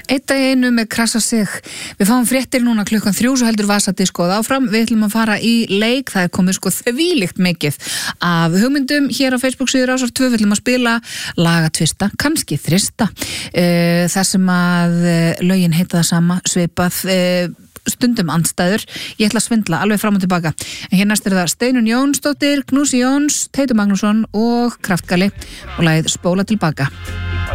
Eitt að einu með krassa sig. Við fáum fréttir núna klukkan 3 svo heldur Vasadiskóð áfram. Við ætlum að fara í leik. Það komið þvílíkt mikið af hugmyndum hér á Facebook síður Rásar 2. Við ætlum að spila lagatvista, kannski þrista. Það sem að lögin heita það sama, svipað, stundum andstæður. Ég ætla að svindla alveg fram og tilbaka. En hér næst það Steinunn Jónsdóttir, Knúsi Jóns, Teitur Magnússon og Kraftgali og lagið Spóla tilbaka.